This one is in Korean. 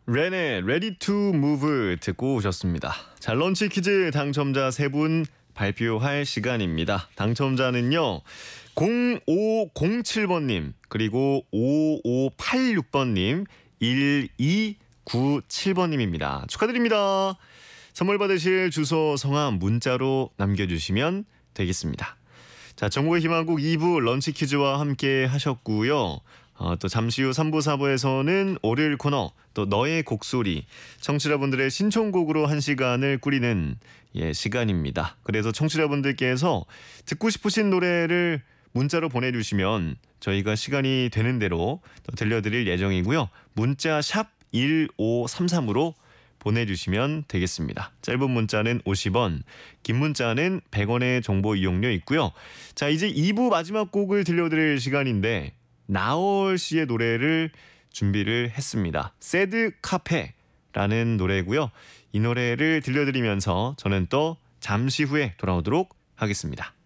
렌의 Ready to Move 듣고 오셨습니다. 자, 런치 퀴즈 당첨자 3분 발표할 시간입니다. 당첨자는요. 0507번님, 그리고 5586번님, 1297번님입니다. 축하드립니다. 선물 받으실 주소, 성함, 문자로 남겨주시면 되겠습니다. 자, 정보의 희망국 2부 런치 퀴즈와 함께 하셨고요. 또 잠시 후 3부, 4부에서는 월요일 코너, 또 너의 곡소리, 청취자분들의 신청곡으로 한 시간을 꾸리는 시간입니다. 그래서 청취자분들께서 듣고 싶으신 노래를 문자로 보내주시면 저희가 시간이 되는 대로 또 들려드릴 예정이고요. 문자 샵 1533으로 보내주시면 되겠습니다. 짧은 문자는 50원, 긴 문자는 100원의 정보 이용료 있고요. 자, 이제 2부 마지막 곡을 들려드릴 시간인데 나얼 씨의 노래를 준비를 했습니다. 새드 카페라는 노래고요. 이 노래를 들려드리면서 저는 또 잠시 후에 돌아오도록 하겠습니다.